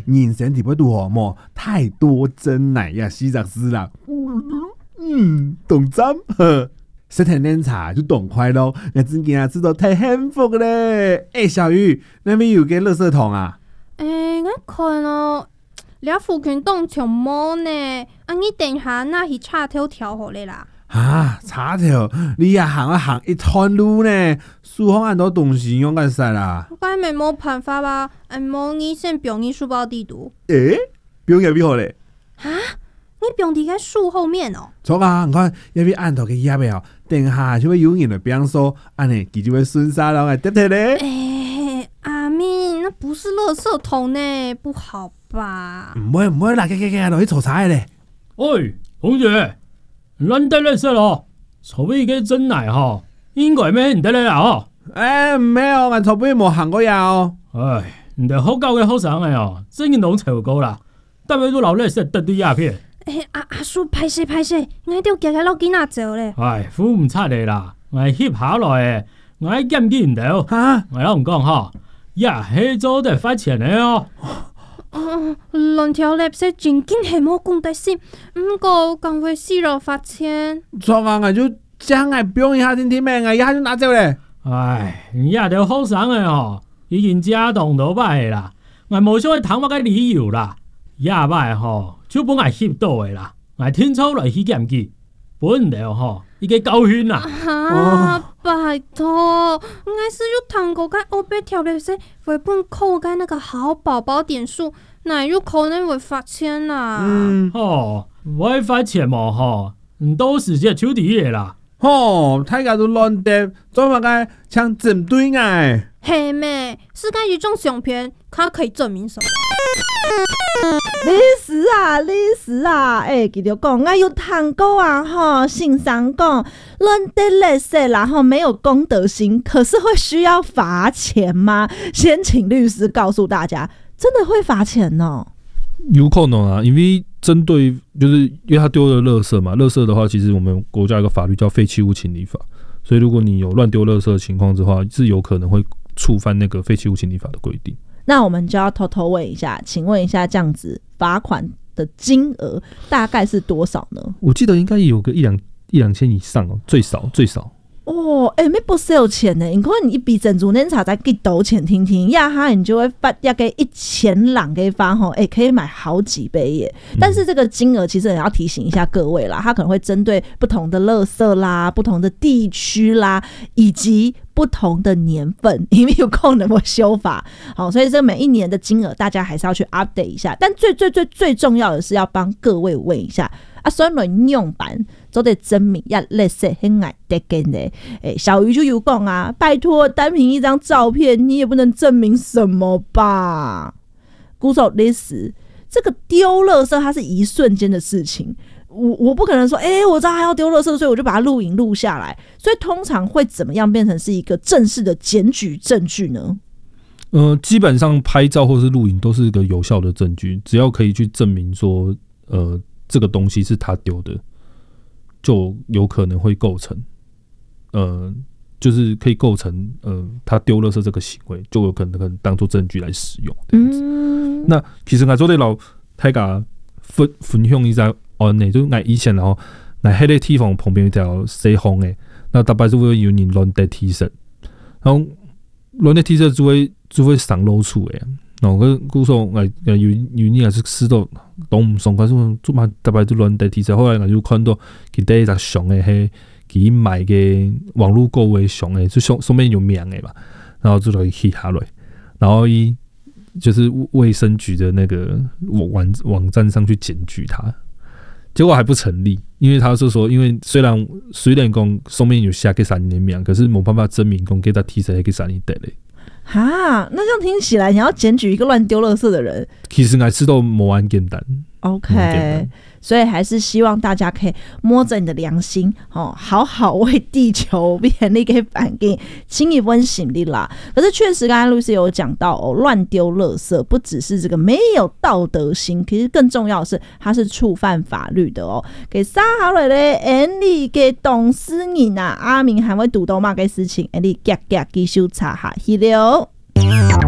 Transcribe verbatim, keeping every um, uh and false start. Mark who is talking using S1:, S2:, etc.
S1: 人生地不拄好么？太多真奶呀，西藏斯啦。嗯，懂章呵。食甜奶茶就懂快咯，我真惊啊，吃到太幸福咧！哎、欸，小鱼，那边有个垃圾桶啊？
S2: 哎、欸，我看哦，了附近栋像冇呢，啊，你等下那去叉条调好咧啦。
S1: 啊，叉条，你也行啊行一段路呢，书房很多东西用干啥啦？
S2: 我咪冇辦法吧，哎，冇你先表你書包地圖。
S1: 诶、欸，不用也比好咧。
S2: 啊？你表弟在樹後面哦。
S1: 錯啊，你看要比按頭嘅葉未哦，等下就會有人嚟變數，安尼佢就會順沙浪嚟跌跌咧。
S2: 哎，阿明，那不是垃圾桶呢，不好吧？
S1: 唔會唔會啦，嘅嘅嘅，落去炒菜咧。
S3: 喂，同學，亂跌垃圾咯，除非嘅真奶吼，應該咩唔得咧啦吼。
S1: 誒，唔係哦，我從邊冇行過呀哦。
S3: 唉，唔係好教嘅學生嘅哦，真係攏潮高啦，但係都留垃圾得對鴉片。
S2: 哎、欸，阿阿叔，歹勢歹勢，我都夾喺老囡仔做咧。
S3: 唉，扶唔出嚟啦，我翕下來，我檢見唔到。
S1: 嚇，
S3: 我同講吼，呀，迄做得發錢嘅哦。
S2: 哦，亂條垃圾真緊係冇講得先，唔過咁會死咗罰錢。
S1: 錯啊，我就將我表一下聽聽咩，我一下就拿走咧。
S3: 唉，呀條學生嘅吼，已經家動到擺啦，我冇想去談我嘅理由啦，呀擺吼。就本來翕到的啦，我聽操來去檢舉，本來吼已經高興啦。
S2: 啊，拜託，我是有談過該歐北條垃圾會本扣該那個好寶寶點數，那有可能會罰錢啦。
S1: 嗯，
S3: 哦，我會罰錢麼？吼，唔到時隻手底嘅啦。
S1: 吼，大家都亂跌，做乜該搶針對我？
S2: 係咩？是該一種相片，它可以證明什麼？
S4: 歷史啊，歷史啊，哎，佢就講我有談過啊，吼，信上講亂跌垃圾啦，吼，沒有公德心，可是會需要罰錢嗎？先請律師告訴大家，真的會罰錢哦。
S5: 有可能啊，因為針對就是因為他丟了垃圾嘛，垃圾的話，其實我們國家有個法律叫廢棄物清理法，所以如果你有亂丟垃圾的情況之話，是有可能會觸犯那個廢棄物清理法的規定。
S4: 那我們就要偷偷問一下，請問一下，這樣子罰款的金額大概是多少呢？
S5: 我記得應該有個一兩一兩千以上哦，最少最少。
S4: 哦，哎、欸，沒不少錢呢。你看你一筆珍珠奶茶才幾多錢？聽聽呀哈，你就會發一個一千兩給發吼，哎、欸，可以買好幾杯耶。但是這個金額其實也要提醒一下各位啦，它可能會針對不同的垃圾啦、不同的地區啦，以及不同的年份，因為有可能會修法。好，所以這每一年的金額大家還是要去 update 一下。但最最最最重要的是要幫各位問一下。啊，雖然用版都得證明一垃圾很愛得緊的，哎，小魚就有講啊，拜託，單憑一張照片，你也不能證明什麼吧？古手歷史，這個丟垃圾它是一瞬間的事情，我我不可能說，哎、欸，我知道他要丟垃圾，所以我就把它錄影錄下來。所以通常會怎麼樣變成是一個正式的檢舉證據呢？
S5: 呃，基本上拍照或是錄影都是一個有效的證據，只要可以去證明說，呃。這個東西是他丟的，就有可能會構成，呃，就是可以構成，呃，他丟垃圾這個行為，就有可能可能當做證據來使用。嗯，那其實我做啲老大家分分享一下案例，就我以前然後喺迄個地方旁邊有條西巷嘅，那大概就會有人亂跌 T 恤，然後亂跌 T 恤就會就會上樓處嘅。然後佢佢說我有有呢個是試到都唔爽，佢說做乜特別都亂跌 T 恤，後來我就看到佢第一隻相嘅係佢買嘅網絡購物相嘅，就上上面有名嘅嘛，然後就來去下來，然後一就是衛生局的那個網網站上去檢舉他，結果還不成立，因為他是說，因為雖然雖然講上面有寫給三年名，可是冇辦法證明講給他 T 恤係給三年得嘞。
S4: 哈，那這樣聽起來，你要檢舉一個亂丟垃圾的人，
S5: 其實我知道冇咁簡單。
S4: OK，所以還是希望大家可以摸着你的良心，哦，好好為地球便利給反應，請你溫馨的啦。可是確實，剛才律師有講到哦，亂丟垃圾不只是這個沒有道德心，其實更重要的是，它是觸犯法律的哦。給三好了咧，安利給董思穎啊，阿明還會讀到嘛個事情，安利夾夾繼續查下去了。